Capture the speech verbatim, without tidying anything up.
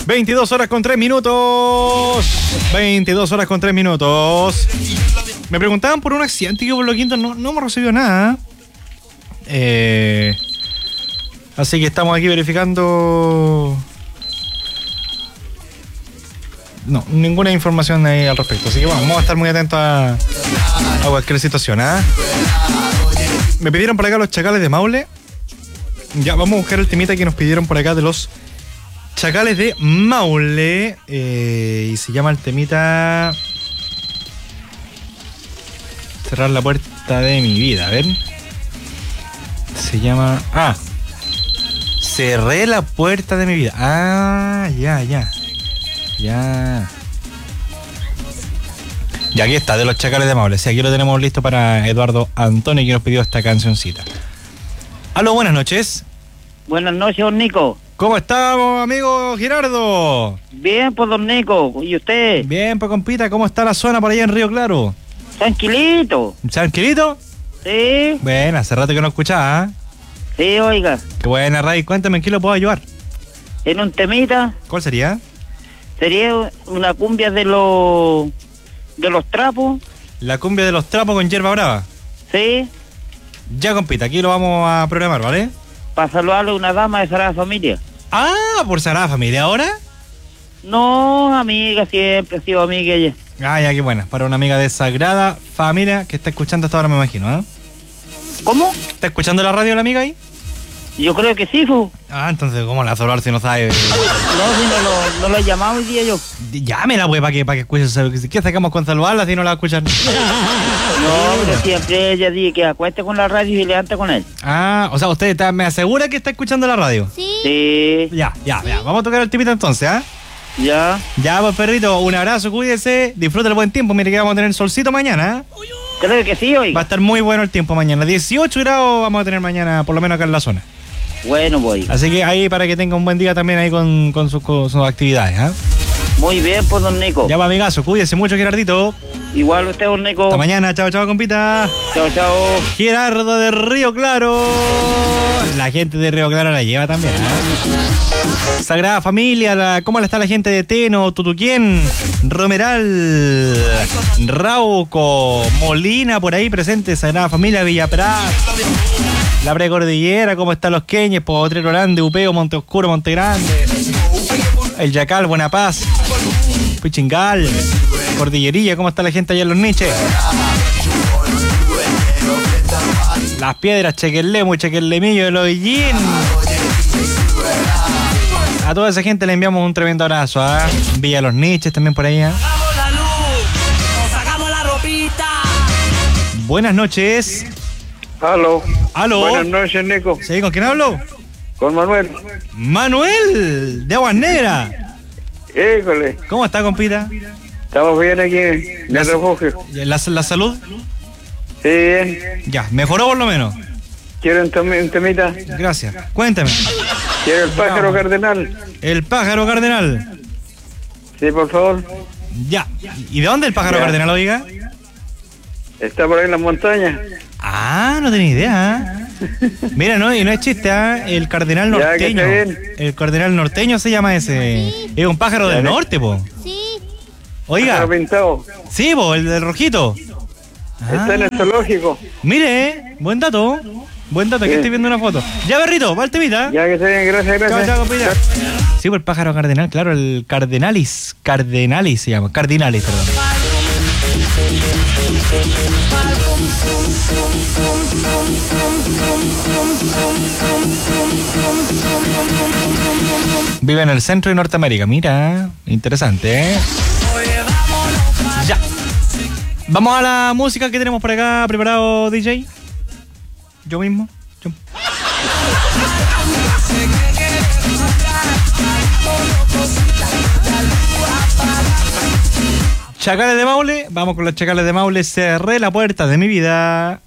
veintidós horas con tres minutos. veintidós horas con tres minutos. Me preguntaban por un accidente que hubo en Lo Quinto. No, no hemos recibido nada. Eh, así que estamos aquí verificando. No, ninguna información ahí al respecto. Así que bueno, vamos a estar muy atentos a, a cualquier situación. ¿eh? Me pidieron por acá los Chacales de Maule. Ya, vamos a buscar el temita que nos pidieron por acá de los Chacales de Maule. Eh, y se llama el temita Cerrar la puerta de mi vida. A ver. Se llama... Ah. Cerré la puerta de mi vida. Ah, ya, ya. Ya. Y aquí está, de los Chacales de Maule. Sí, aquí lo tenemos listo para Eduardo Antonio, que nos pidió esta cancioncita. Aló, buenas noches. Buenas noches, don Nico. ¿Cómo estamos, amigo Girardo? Bien, pues, don Nico. ¿Y usted? Bien, pues, compita. ¿Cómo está la zona por allá en Río Claro? Tranquilito. ¿Tranquilito? Sí. Bueno, hace rato que no escuchaba, ¿eh? Sí, oiga. Qué buena, Ray. Cuéntame, ¿en qué lo puedo ayudar? En un temita. ¿Cuál sería? Sería una cumbia de los... de los trapos. La cumbia de los trapos con hierba brava. Sí. Ya, compita, aquí lo vamos a programar, ¿vale? Para saludarle a una dama de Sagrada Familia. Ah, por Sagrada Familia, ¿ahora? No, amiga, siempre ha sido amiga ella. Ah, ya, qué buena. Para una amiga de Sagrada Familia que está escuchando hasta ahora, me imagino, ¿eh? ¿Cómo? ¿Está escuchando la radio la amiga ahí? Yo creo que sí, fu. Ah, entonces, ¿cómo la hablar si no sabe? No, si no lo, no lo he llamado hoy día yo. Llámela, pues, para que, para que escuche. ¿Qué sacamos con saludarla si no la escuchan? No, pero siempre ella dice que acueste con la radio y levanta con él. Ah, o sea, usted está, me asegura que está escuchando la radio. Sí. Sí. Ya, ya, ya. Vamos a tocar el tipito entonces, ¿ah? ¿eh? Ya. Ya, pues, perrito, un abrazo, cuídese, disfrute el buen tiempo. Mire que vamos a tener solcito mañana, ¿eh? Creo que sí, oiga. Va a estar muy bueno el tiempo mañana. dieciocho grados vamos a tener mañana, por lo menos acá en la zona. Bueno, voy. Así que ahí para que tenga un buen día también ahí con, con, sus, con sus actividades, ¿ah? ¿eh? Muy bien, pues, don Nico. Ya va, amigazo, cuídese mucho, Gerardito. Igual usted, don Nico. Hasta mañana, chao, chao, compita. Chao, chao. Gerardo de Río Claro. La gente de Río Claro la lleva también, ¿eh? Sagrada Familia, la, ¿cómo está la gente de Teno, Tutuquén, Romeral, Rauco, Molina, por ahí presente, Sagrada Familia, Villa Prat, la Precordillera, ¿cómo están los Queñes, Potrero Grande, Upeo, Monte Oscuro, Monte Grande, El Yacal, Buena Paz, Pichingal, Cordillerilla, ¿cómo está la gente allá en Los Niches? Las Piedras, Chequerlemo, Chequerlemillo, El Ovillín. A toda esa gente le enviamos un tremendo abrazo, ¿ah? ¿eh? Villa Los Niches también por ahí, ¿eh? Sacamos la luz, sacamos la ropita. Buenas noches. Aló. Aló. Buenas noches, Nico. ¿Sí? ¿Con quién hablo? Con Manuel. Manuel, de Aguas Negras. Híjole. ¿Cómo está, compita? Estamos bien aquí en el refugio. ¿La, la salud? Sí, bien. Ya, mejoró por lo menos. ¿Quiere un, tem un temita? Gracias. Cuéntame. ¿Quiere el pájaro cardenal? El pájaro cardenal. Sí, por favor. Ya. ¿Y de dónde el pájaro Ya. cardenal, oiga? Está por ahí en las montañas. Ah, no tenía idea. ¿eh? Mira, no, y no es chiste, ¿eh? El cardenal Ya, que norteño. esté bien. El cardenal norteño se llama ese. Sí. Es un pájaro del Ya, norte, po. Sí. Oiga. Pájaro pintado. Sí, po, el del rojito. Está en el zoológico. Mire, eh, buen dato. Buen dato, aquí Sí. estoy viendo una foto. Ya, perrito, va el temita. Ya que esté bien, gracias, Chao, gracias. chao, compita. Sí, por el pájaro cardenal, claro, el cardenalis. Cardenalis se llama. Cardinalis, perdón. Vive en el centro de Norteamérica. Mira, interesante, ¿eh? Ya. Vamos a la música que tenemos por acá preparado, D J. Yo mismo. Yo. Chacales de Maule, vamos con los Chacales de Maule. Cerré la puerta de mi vida.